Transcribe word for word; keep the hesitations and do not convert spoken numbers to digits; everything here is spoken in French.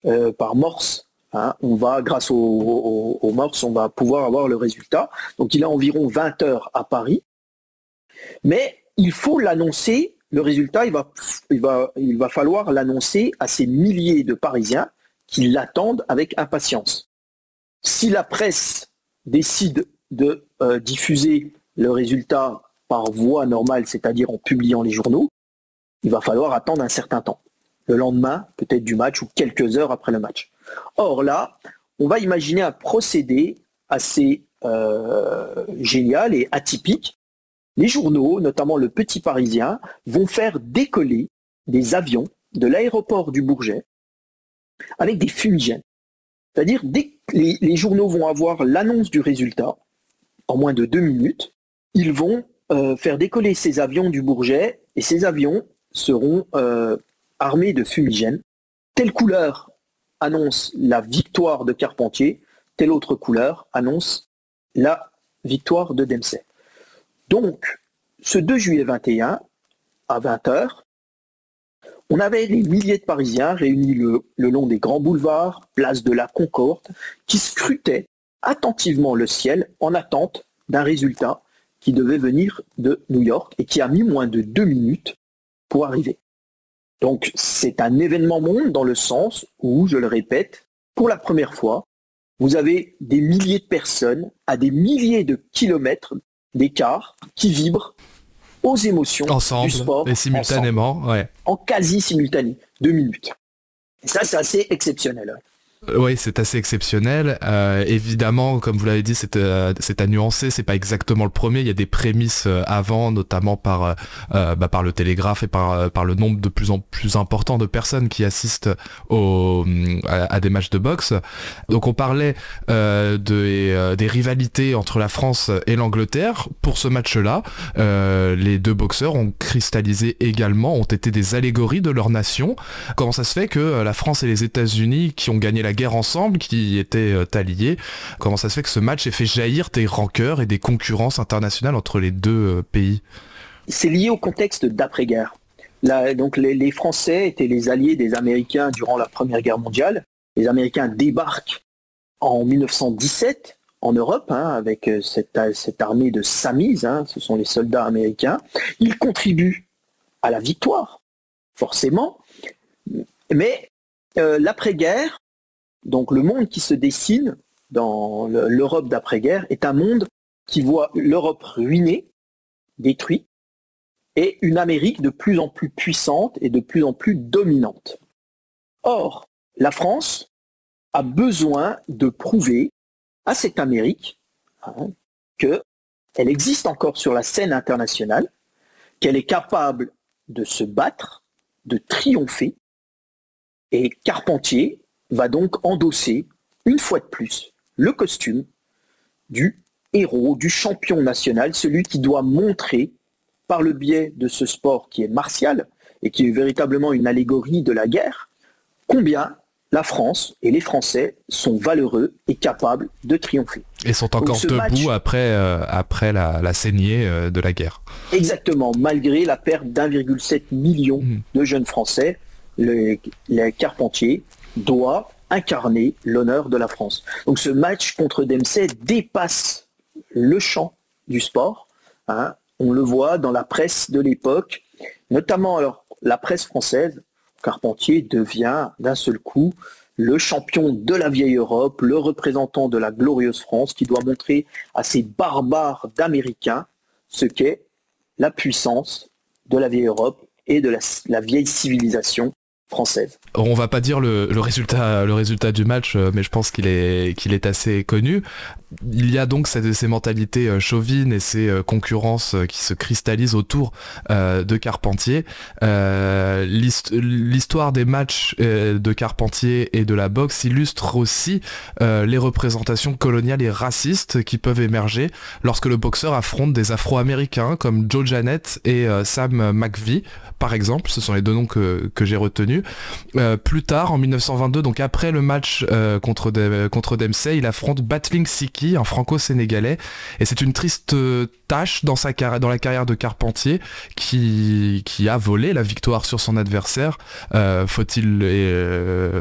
euh, par morse. Hein, on va, grâce au, au, au morse, on va pouvoir avoir le résultat. Donc il a environ vingt heures à Paris. Mais il faut l'annoncer, le résultat, il va, il va, il va falloir l'annoncer à ces milliers de Parisiens qui l'attendent avec impatience. Si la presse décide de euh, diffuser le résultat par voie normale, c'est-à-dire en publiant les journaux, il va falloir attendre un certain temps. Le lendemain, peut-être du match, ou quelques heures après le match. Or là, on va imaginer un procédé assez euh, génial et atypique. Les journaux, notamment le Petit Parisien, vont faire décoller des avions de l'aéroport du Bourget avec des fumigènes. C'est-à-dire, dès que les, les journaux vont avoir l'annonce du résultat, en moins de deux minutes, ils vont euh, faire décoller ces avions du Bourget, et ces avions seront euh, armés de fumigènes. Telle couleur annonce la victoire de Carpentier, telle autre couleur annonce la victoire de Dempsey. Donc, ce deux juillet vingt et un, à vingt heures, on avait des milliers de Parisiens réunis le, le long des grands boulevards, place de la Concorde, qui scrutaient attentivement le ciel en attente d'un résultat qui devait venir de New York et qui a mis moins de deux minutes pour arriver. Donc c'est un événement monde dans le sens où, je le répète, pour la première fois, vous avez des milliers de personnes à des milliers de kilomètres d'écart qui vibrent aux émotions ensemble, du sport. Et simultanément, ensemble, ouais. En quasi simultané, deux minutes. Et ça, c'est assez exceptionnel. Oui, c'est assez exceptionnel. Euh, évidemment, comme vous l'avez dit, c'est, euh, c'est à nuancer. C'est pas exactement le premier. Il y a des prémices euh, avant, notamment par euh, bah, par le Télégraphe et par euh, par le nombre de plus en plus important de personnes qui assistent au, à, à des matchs de boxe. Donc, on parlait euh, de, euh, des rivalités entre la France et l'Angleterre. Pour ce match-là, euh, les deux boxeurs ont cristallisé également, ont été des allégories de leur nation. Comment ça se fait que la France et les États-Unis, qui ont gagné la guerre ensemble, qui étaient euh, alliés, comment ça se fait que ce match ait fait jaillir des rancœurs et des concurrences internationales entre les deux euh, pays? C'est lié au contexte d'après-guerre. Là, donc les, les Français étaient les alliés des Américains durant la Première Guerre mondiale. Les Américains débarquent en dix-neuf cent dix-sept en Europe, hein, avec cette, cette armée de Samis, hein, ce sont les soldats américains. Ils contribuent à la victoire, forcément, mais euh, l'après-guerre, donc le monde qui se dessine dans l'Europe d'après-guerre est un monde qui voit l'Europe ruinée, détruite, et une Amérique de plus en plus puissante et de plus en plus dominante. Or, la France a besoin de prouver à cette Amérique hein, qu'elle existe encore sur la scène internationale, qu'elle est capable de se battre, de triompher, et Carpentier va donc endosser, une fois de plus, le costume du héros, du champion national, celui qui doit montrer, par le biais de ce sport qui est martial et qui est véritablement une allégorie de la guerre, combien la France et les Français sont valeureux et capables de triompher. Et sont encore debout match, après, euh, après la, la saignée euh, de la guerre. Exactement, malgré la perte d'un virgule sept million mmh. de jeunes Français, le, le Carpentier doit incarner l'honneur de la France. Donc ce match contre Dempsey dépasse le champ du sport. Hein. On le voit dans la presse de l'époque, notamment alors la presse française. Carpentier devient d'un seul coup le champion de la vieille Europe, le représentant de la glorieuse France qui doit montrer à ces barbares d'Américains ce qu'est la puissance de la vieille Europe et de la, la vieille civilisation française. On va pas dire le, le, résultat, le résultat du match, mais je pense qu'il est, qu'il est assez connu. Il y a donc ces, ces mentalités chauvines et ces concurrences qui se cristallisent autour euh, de Carpentier. Euh, l'hist- l'histoire des matchs euh, de Carpentier et de la boxe illustre aussi euh, les représentations coloniales et racistes qui peuvent émerger lorsque le boxeur affronte des Afro-Américains comme Joe Janette et euh, Sam McVie, par exemple. Ce sont les deux noms que, que j'ai retenus. Euh, plus tard, en dix-neuf cent vingt-deux, donc après le match euh, contre, de, contre Dempsey, il affronte Battling Siki, un franco-sénégalais, et c'est une triste tâche dans, sa car- dans la carrière de Carpentier qui, qui a volé la victoire sur son adversaire. Euh, faut-il, euh,